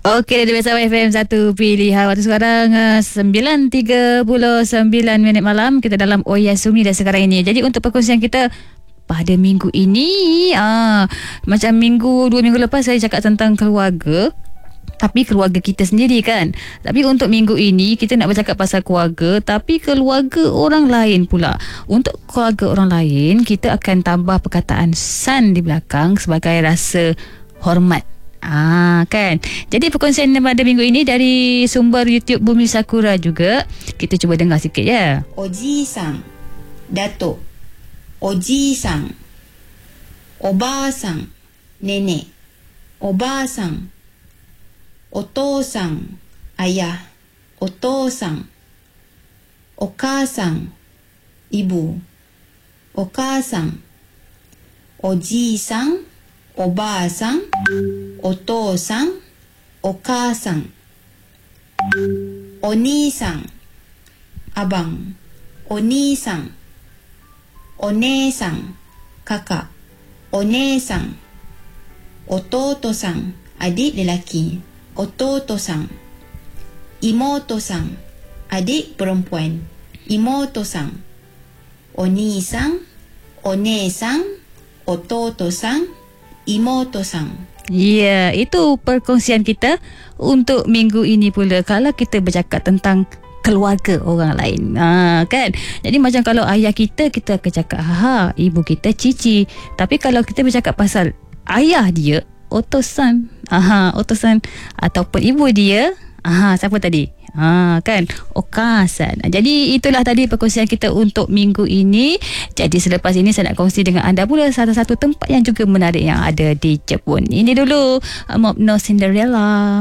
Okey, dari Biasa FM 1 Pilihan. Waktu sekarang 9.39 minit malam. Kita dalam Oyasumi dah sekarang ini. Jadi untuk perkongsian kita pada minggu ini, macam dua minggu lepas saya cakap tentang keluarga, tapi keluarga kita sendiri kan. Tapi untuk minggu ini kita nak bercakap pasal keluarga, tapi keluarga orang lain pula. Untuk keluarga orang lain, kita akan tambah perkataan san di belakang sebagai rasa hormat. Kan. Jadi perkongsian pada minggu ini dari sumber YouTube Bumi Sakura juga. Kita cuba dengar sikit ya. Oji-san, Dato', Oji-san, Oba-san, Nenek, Oba-san, Otou-san, Ayah, Otou-san, Oka-san, Ibu, Oka-san, Oji-san, Oba-san, Otou-san, Oka-san, Oni-san, Abang, Oni-san, One-san, Kakak, One-san, Ototo-san, adik lelaki, Ototo-san, Imoto-san, adik perempuan, Imoto-san, Oni-san, One-san, Ototo-san, Imoto-san. Ya, itu perkongsian kita untuk minggu ini pula. Kalau kita bercakap tentang keluarga orang lain, kan. Jadi macam kalau ayah kita akan cakap ibu kita cici. Tapi kalau kita bercakap pasal ayah dia, otosan, otosan, ataupun ibu dia, siapa tadi? Kan, Okasan. Jadi itulah tadi perkongsian kita untuk minggu ini. Jadi selepas ini saya nak kongsi dengan anda pula satu-satu tempat yang juga menarik yang ada di Jepun. Ini dulu Mob No Cinderella.